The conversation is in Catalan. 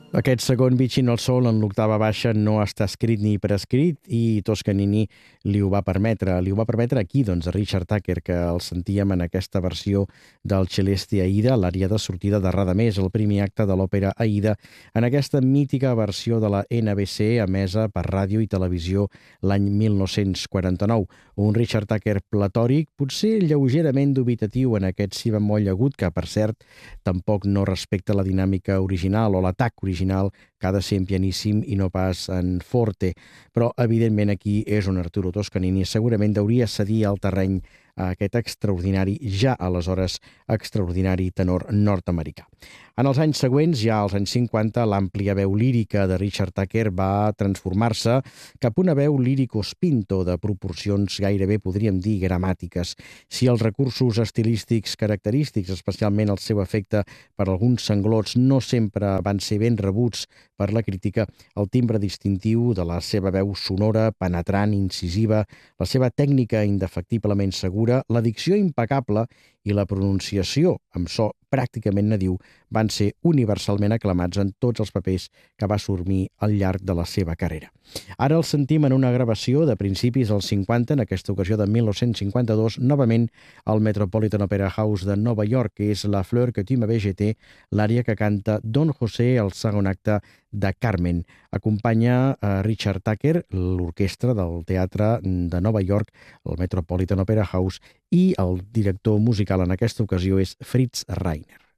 Aquest segon Vicino al sol en l'octava baixa no està escrit ni prescrit i Toscanini li ho va permetre. Li ho va permetre aquí, doncs, a Richard Tucker, que el sentíem en aquesta versió del Celeste Aida, l'ària de sortida de Radamés, el primer acte de l'òpera Aida, en aquesta mítica versió de la NBC emesa per ràdio i televisió l'any 1949. Un Richard Tucker platòric, potser lleugerament dubitatiu en aquest si bemoll agut, que, per cert, tampoc no respecta la dinàmica original o l'atac original que ha de ser en pianíssim i no pas en forte. Però, evidentment, aquí és on Arturo Toscanini segurament hauria cedir el terreny a aquest extraordinari, ja aleshores extraordinari tenor nord-americà. En els anys següents, ja als anys 50, l'àmplia veu lírica de Richard Tucker va transformar-se cap a una veu lírico-spinto de proporcions gairebé, podríem dir, gramàtiques. Si els recursos estilístics característics, especialment el seu efecte per alguns sanglots, no sempre van ser ben rebuts per la crítica, el timbre distintiu de la seva veu sonora, penetrant, incisiva, la seva tècnica indefectiblement segura, la dicció impecable i la pronunciació amb so pràcticament nadiu van ser universalment aclamats en tots els papers que va assumir al llarg de la seva carrera. Ara el sentim en una gravació de principis dels 50, en aquesta ocasió de 1952, novament al Metropolitan Opera House de Nova York, que és La Fleur que tu m'avais jeté, l'ària que canta Don José al segon acte de Carmen. Acompanya a Richard Tucker, l'orquestra del Teatre de Nova York, el Metropolitan Opera House, i el director musical en aquesta ocasió és Fritz Reiner.